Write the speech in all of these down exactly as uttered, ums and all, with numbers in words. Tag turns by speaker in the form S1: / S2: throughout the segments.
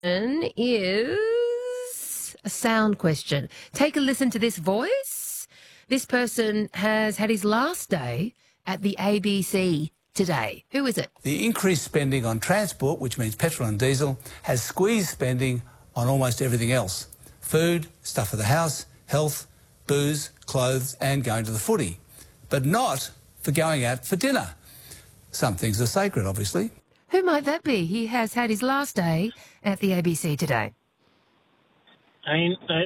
S1: is a sound question. Take a listen to this voice. This person has had his last day at the A B C today. Who is it?
S2: The increased spending on transport, which means petrol and diesel, has squeezed spending on almost everything else. Food, stuff for the house, health, booze, clothes and going to the footy. But not for going out for dinner. Some things are sacred, obviously.
S1: Who might that be? He has had his last day at the A B C today.
S3: I mean, I,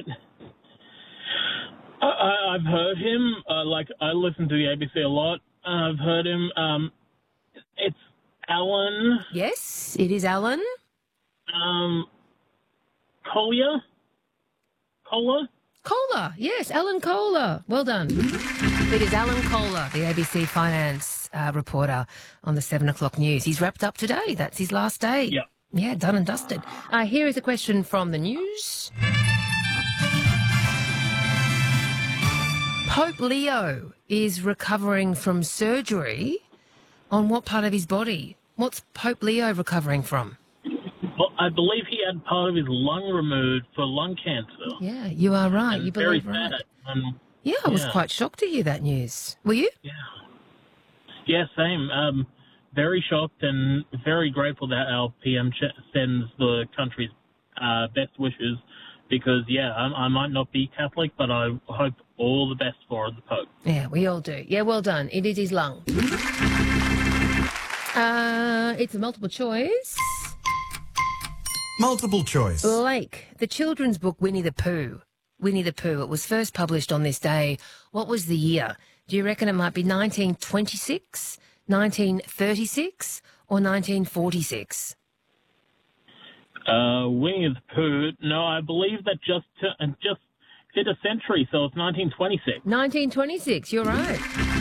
S3: I, I've heard him. Uh, like, I listen to the A B C a lot. I've heard him. Um, it's Alan.
S1: Yes, it is Alan.
S3: Um, Collier? Kohler?
S1: Kohler, yes, Alan Kohler. Well done. It is Alan Kohler, the A B C finance uh, reporter on the seven o'clock news. He's wrapped up today. That's his last day.
S3: Yeah.
S1: Yeah, done and dusted. Uh, here is a question from the news. Pope Leo is recovering from surgery on what part of his body? What's Pope Leo recovering from?
S3: Well, I believe he had part of his lung removed for lung cancer.
S1: Yeah, you are right.
S3: And
S1: You
S3: very
S1: believe right.
S3: sad. Um,
S1: Yeah, I was
S3: yeah.
S1: quite shocked to hear that news. Were you?
S3: Yeah. Yeah, same. Um, very shocked and very grateful that our P M ch- sends the country's uh, best wishes because, yeah, I, I might not be Catholic, but I hope all the best for the Pope.
S1: Yeah, we all do. Yeah, well done. It is his lung. Uh, it's a multiple choice.
S4: Multiple choice.
S1: Blake, the children's book Winnie the Pooh. Winnie the Pooh. It was first published on this day. What was the year? Do you reckon it might be nineteen twenty-six, nineteen thirty-six, or nineteen forty-six?
S3: Uh, Winnie the Pooh, no, I believe that just uh, just hit a century, so it's nineteen twenty-six.
S1: nineteen twenty-six, you're right.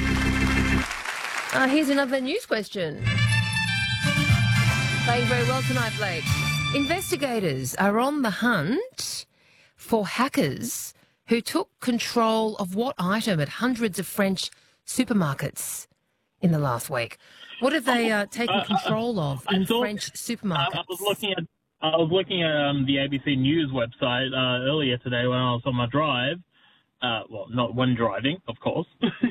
S1: Uh, here's another news question. Playing very well tonight, Blake. Investigators are on the hunt for hackers who took control of what item at hundreds of French supermarkets in the last week? What have they uh, taken
S3: uh,
S1: control of
S3: I
S1: in
S3: thought-
S1: French supermarkets?
S3: I, I was looking at I was looking at um, the A B C News website uh, earlier today when I was on my drive. Uh, well, not when driving, of course.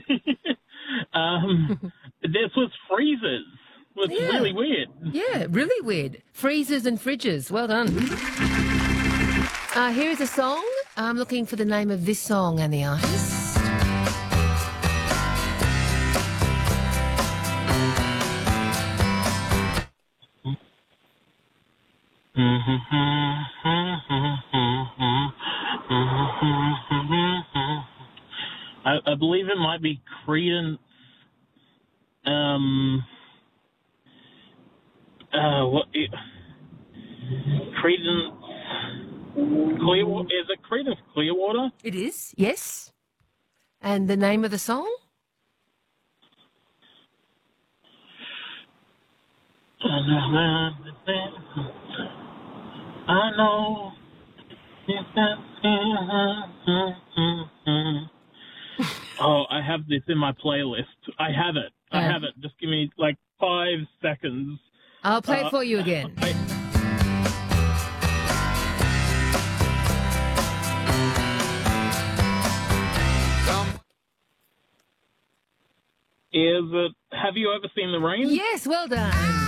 S3: um, this was freezers. It was
S1: Yeah.
S3: really weird.
S1: Yeah, really weird. Freezers and fridges. Well done. Uh, here is a song. I'm looking for the name of this song and the artist.
S3: I, I believe it might be Credence. Um. Uh. What? It, Credence. Clearwater. Is it Credence Clearwater?
S1: It is, yes. And the name of the song?
S3: I know. Oh, I have this in my playlist. I have it. I
S1: Yeah.
S3: have it. Just give me like five seconds.
S1: I'll play
S3: Uh,
S1: it for you again.
S3: I- Is it? Have you ever seen the rain?
S1: Yes, well done.